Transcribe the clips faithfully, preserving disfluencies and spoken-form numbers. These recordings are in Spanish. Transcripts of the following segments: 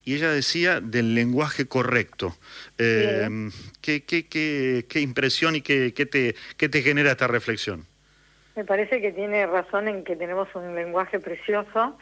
Y ella decía del lenguaje correcto. Eh, Sí, ¿qué, qué, qué, qué impresión y qué, qué, te, qué te genera esta reflexión? me parece que tiene razón en que tenemos un lenguaje precioso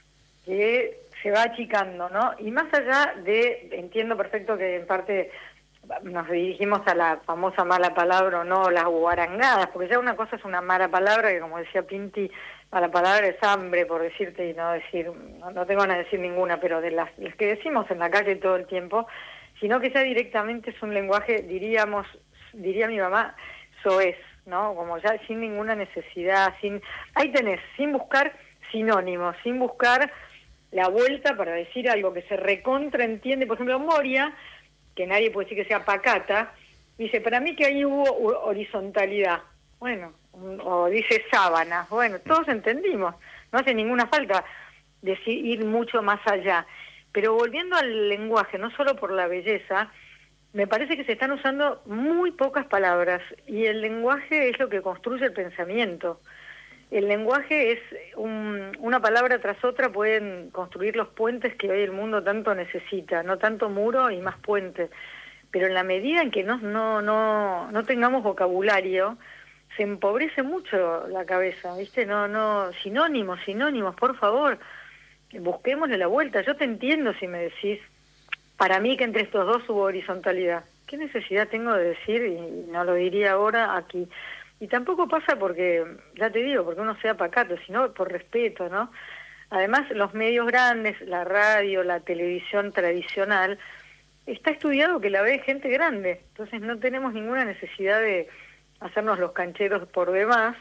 que se va achicando, ¿no? Y más allá de, entiendo perfecto que en parte nos dirigimos a la famosa mala palabra o no, las guarangadas, porque ya una cosa es una mala palabra, que como decía Pinti, mala palabra es hambre, por decirte, y no decir, no, no tengo ganas de decir ninguna, pero de las, las que decimos en la calle todo el tiempo, sino que ya directamente es un lenguaje, diríamos, diría mi mamá, soez, ¿no? Como ya sin ninguna necesidad, sin, ahí tenés, sin buscar sinónimos, sin buscar la vuelta para decir algo que se recontraentiende. Por ejemplo, Moria, que nadie puede decir que sea pacata, dice, para mí que ahí hubo horizontalidad. Bueno, o dice sábana. Bueno, todos entendimos. No hace ninguna falta decir, ir mucho más allá. Pero volviendo al lenguaje, no solo por la belleza, me parece que se están usando muy pocas palabras y el lenguaje es lo que construye el pensamiento. El lenguaje es un, una palabra tras otra pueden construir los puentes que hoy el mundo tanto necesita, no tanto muro y más puente. Pero en la medida en que no, no, no, no tengamos vocabulario, se empobrece mucho la cabeza, ¿viste? No, no, sinónimos, sinónimos, por favor, busquémosle la vuelta. Yo te entiendo si me decís, para mí que entre estos dos hubo horizontalidad. ¿Qué necesidad tengo de decir, y no lo diría ahora aquí? Y tampoco pasa porque, ya te digo, porque uno sea pacato, sino por respeto, ¿no? Además, los medios grandes, la radio, la televisión tradicional, está estudiado que la ve gente grande, entonces no tenemos ninguna necesidad de hacernos los cancheros por demás.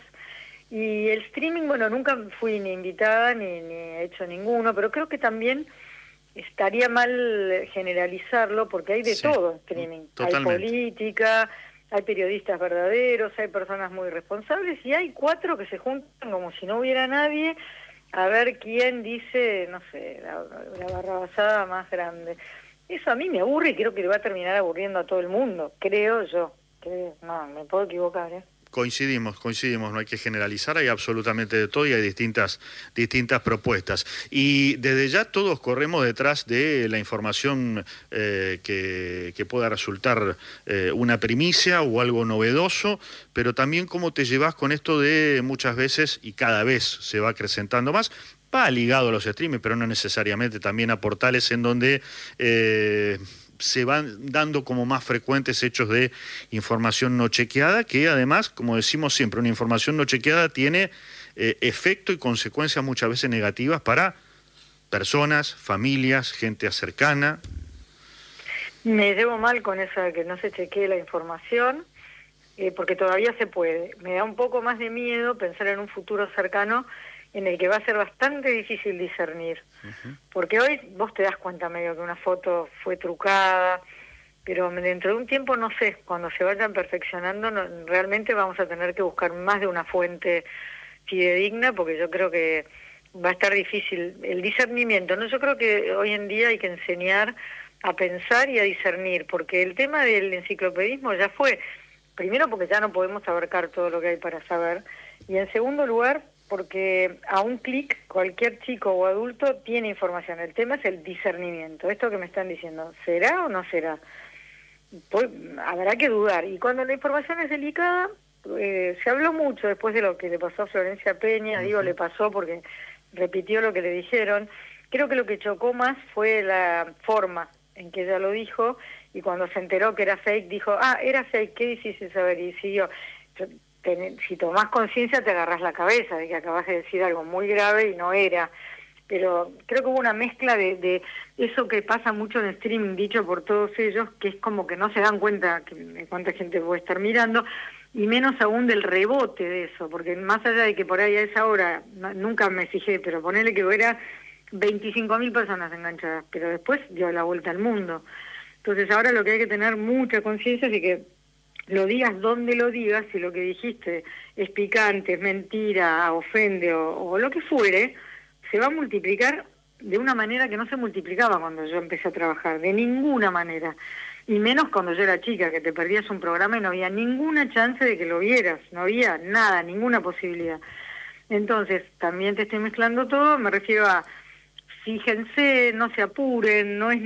Y el streaming, bueno, nunca fui ni invitada ni, ni he hecho ninguno, pero creo que también estaría mal generalizarlo porque hay de Sí, todo en streaming. Hay totalmente. política, hay periodistas verdaderos, hay personas muy responsables y hay cuatro que se juntan como si no hubiera nadie a ver quién dice, no sé, la, la barrabasada más grande. Eso a mí me aburre y creo que le va a terminar aburriendo a todo el mundo, creo yo. Creo, no, me puedo equivocar, ¿eh? Coincidimos, coincidimos, no hay que generalizar, hay absolutamente de todo y hay distintas, distintas propuestas. Y desde ya todos corremos detrás de la información eh, que, que pueda resultar eh, una primicia o algo novedoso, pero también cómo te llevas con esto de muchas veces, y cada vez se va acrecentando más, va ligado a los streaming, pero no necesariamente, también a portales en donde Eh, se van dando como más frecuentes hechos de información no chequeada, que además, como decimos siempre, una información no chequeada tiene eh, efecto y consecuencias muchas veces negativas para personas, familias, gente cercana. Me llevo mal con eso de que no se chequee la información, eh, porque todavía se puede. Me da un poco más de miedo pensar en un futuro cercano en el que va a ser bastante difícil discernir. Uh-huh. Porque hoy vos te das cuenta medio que una foto fue trucada, pero dentro de un tiempo, no sé, cuando se vayan perfeccionando, no, realmente vamos a tener que buscar más de una fuente fidedigna, porque yo creo que va a estar difícil el discernimiento, ¿no? Yo creo que hoy en día hay que enseñar a pensar y a discernir, porque el tema del enciclopedismo ya fue, primero porque ya no podemos abarcar todo lo que hay para saber, y en segundo lugar, porque a un clic cualquier chico o adulto tiene información. El tema es el discernimiento. Esto que me están diciendo, ¿será o no será? Pues habrá que dudar. Y cuando la información es delicada, eh, se habló mucho después de lo que le pasó a Florencia Peña, uh-huh. digo le pasó porque repitió lo que le dijeron. Creo que lo que chocó más fue la forma en que ella lo dijo, y cuando se enteró que era fake, dijo, ah, era fake, qué difícil saber, y siguió. Si tomás conciencia te agarrás la cabeza de que acabas de decir algo muy grave y no era, pero creo que hubo una mezcla de, de eso que pasa mucho en streaming dicho por todos ellos, que es como que no se dan cuenta de cuánta gente puede estar mirando, y menos aún del rebote de eso, porque más allá de que por ahí a esa hora, no, nunca me fijé, pero ponele que hubiera veinticinco mil personas enganchadas, pero después dio la vuelta al mundo. Entonces ahora lo que hay que tener mucha conciencia es que lo digas donde lo digas, si lo que dijiste es picante, es mentira, ofende o, o lo que fuere, se va a multiplicar de una manera que no se multiplicaba cuando yo empecé a trabajar, de ninguna manera. Y menos cuando yo era chica, que te perdías un programa y no había ninguna chance de que lo vieras, no había nada, ninguna posibilidad. Entonces, también te estoy mezclando todo, me refiero a fíjense, no se apuren, no es